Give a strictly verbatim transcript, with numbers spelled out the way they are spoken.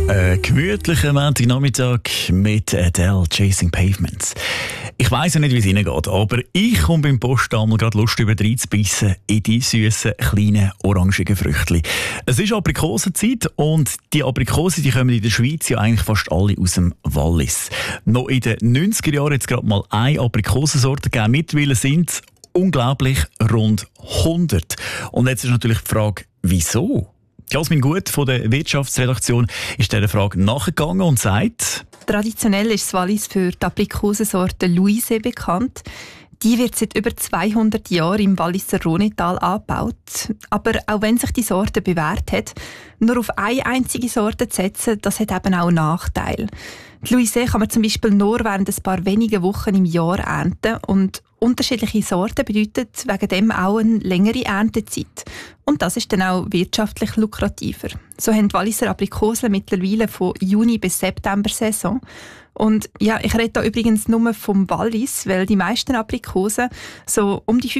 Ein gemütlicher Montagnachmittag mit Adele, Chasing Pavements. Ich weiss ja nicht, wie es Ihnen geht, aber ich komme beim Postammel gerade Lust über reinzubeissen in die süßen, kleinen, orangigen Früchtchen. Es ist Aprikosenzeit und die Aprikosen die kommen in der Schweiz ja eigentlich fast alle aus dem Wallis. Noch in den neunziger Jahren hat es gerade mal eine Aprikosensorte gegeben. Mittlerweile sind es unglaublich rund hundert. Und jetzt ist natürlich die Frage, wieso? Jasmin Gut von der Wirtschaftsredaktion ist dieser Frage nachgegangen und sagt: Traditionell ist das Wallis für die Aprikosensorte Louise bekannt. Die wird seit über zweihundert Jahren im Walliser Rhonetal angebaut. Aber auch wenn sich die Sorte bewährt hat, nur auf eine einzige Sorte zu setzen, das hat eben auch Nachteile. Die Louise kann man zum Beispiel nur während ein paar wenigen Wochen im Jahr ernten und unterschiedliche Sorten bedeutet wegen dem auch eine längere Erntezeit. Und das ist dann auch wirtschaftlich lukrativer. So haben die Walliser Aprikosen mittlerweile von Juni bis September Saison. Und ja, ich rede da übrigens nur vom Wallis, weil die meisten Aprikosen so um die